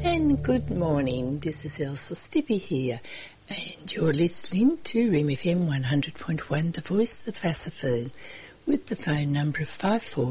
And good morning, this is Elsa Stippy here, and you're listening to Rim FM 100.1, the voice of the Fassophone, with the phone number of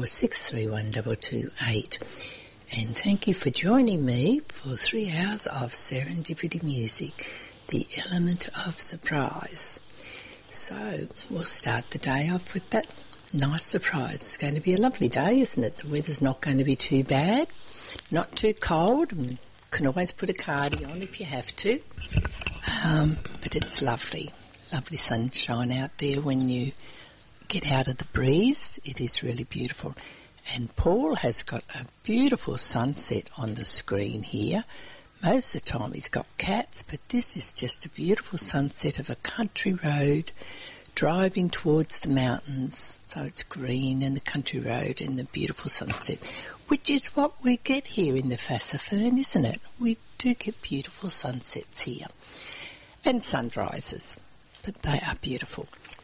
54631228. And thank you for joining me for 3 hours of serendipity music, the element of surprise. So we'll start the day off with that nice surprise. It's going to be a lovely day, isn't it? The weather's not going to be too bad, not too cold, and can always put a cardi on if you have to. But it's lovely, lovely sunshine out there when you get out of the breeze. It is really beautiful. And Paul has got a beautiful sunset on the screen here. Most of the time he's got cats, but this is just a beautiful sunset of a country road driving towards the mountains. So it's green and the country road and the beautiful sunset, which is what we get here in the Fassophone, isn't it? We do get beautiful sunsets here and sunrises, but they are beautiful.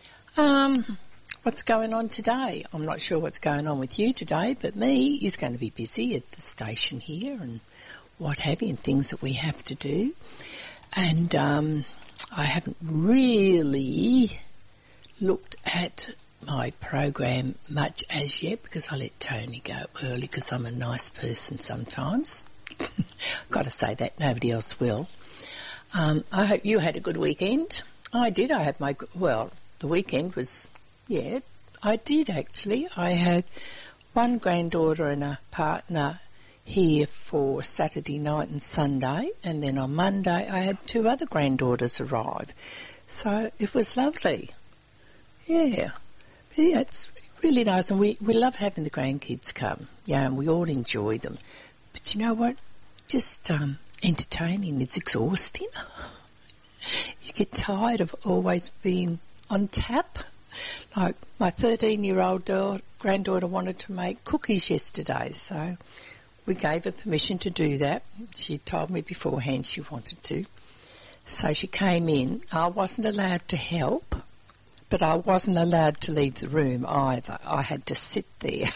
What's going on today? I'm not sure what's going on with you today, but me is going to be busy at the station here and what have you, and things that we have to do. And I haven't really looked at my program much as yet because I let Tony go early because I'm a nice person sometimes. Got to say that, nobody else will. I hope you had a good weekend. I did. I had my, well, the weekend was, yeah, I did actually. I had one granddaughter and a partner here for Saturday night and Sunday, and then on Monday I had 2 other granddaughters arrive. So it was lovely. Yeah, it's really nice, and we love having the grandkids come, yeah, and we all enjoy them. But you know what? Just entertaining is exhausting. You get tired of always being on tap. Like my 13-year-old granddaughter wanted to make cookies yesterday, so we gave her permission to do that. She told me beforehand she wanted to. So she came in. I wasn't allowed to help, but I wasn't allowed to leave the room either. I had to sit there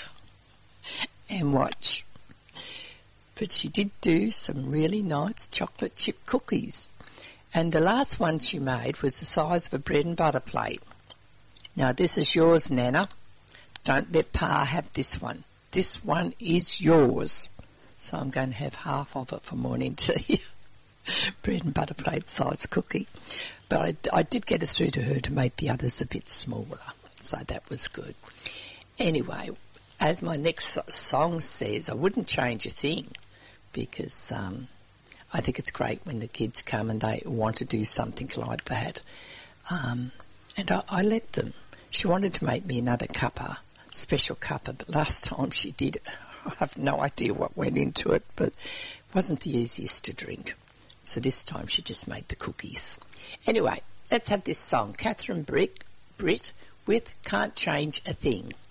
and watch. But she did do some really nice chocolate chip cookies. And the last one she made was the size of a bread and butter plate. Now, this is yours, Nana. Don't let Pa have this one. This one is yours. So I'm going to have half of it for morning tea. Bread and butter plate size cookie. But I did get it through to her to make the others a bit smaller. So that was good. Anyway, as my next song says, I wouldn't change a thing because I think it's great when the kids come and they want to do something like that. And I let them. She wanted to make me another cuppa, special cuppa, but last time she did it, I have no idea what went into it, but it wasn't the easiest to drink. So this time she just made the cookies. Anyway, let's have this song, Catherine Britt with Can't Change a Thing.